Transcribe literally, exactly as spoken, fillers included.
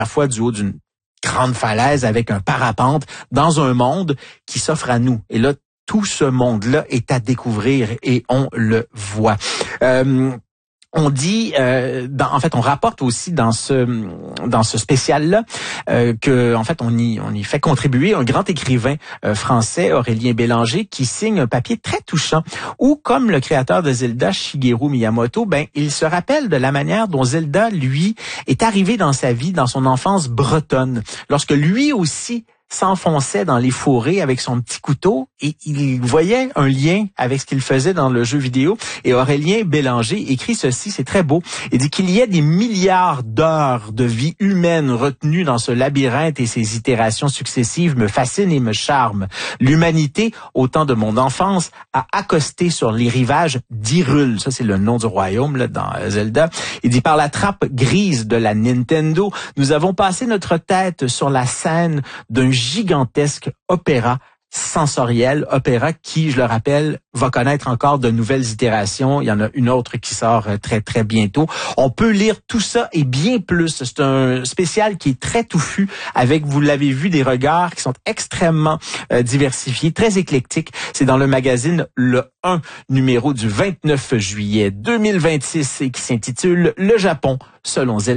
parfois du haut d'une grande falaise avec un parapente dans un monde qui s'offre à nous. Et là, tout ce monde-là est à découvrir et on le voit. Euh, On dit, euh, dans, en fait, on rapporte aussi dans ce dans ce spécial-là euh, que, en fait, on y on y fait contribuer un grand écrivain euh, français, Aurélien Bélanger, qui signe un papier très touchant où, comme le créateur de Zelda, Shigeru Miyamoto, ben il se rappelle de la manière dont Zelda, lui, est arrivé dans sa vie, dans son enfance bretonne, lorsque lui aussi s'enfonçait dans les fourrés avec son petit couteau et il voyait un lien avec ce qu'il faisait dans le jeu vidéo. Et Aurélien Bélanger écrit ceci, c'est très beau. Il dit qu'il y a des milliards d'heures de vie humaine retenues dans ce labyrinthe et ses itérations successives me fascinent et me charment. L'humanité, au temps de mon enfance, a accosté sur les rivages d'Hyrule. Ça, c'est le nom du royaume là, dans Zelda. Il dit, par la trappe grise de la Nintendo, nous avons passé notre tête sur la scène d'un gigantesque opéra sensoriel, opéra qui, je le rappelle, va connaître encore de nouvelles itérations. Il y en a une autre qui sort très, très bientôt. On peut lire tout ça et bien plus. C'est un spécial qui est très touffu avec, vous l'avez vu, des regards qui sont extrêmement euh, diversifiés, très éclectiques. C'est dans le magazine Le un, numéro du vingt-neuf juillet deux mille vingt-six et qui s'intitule « Le Japon selon Zelda ».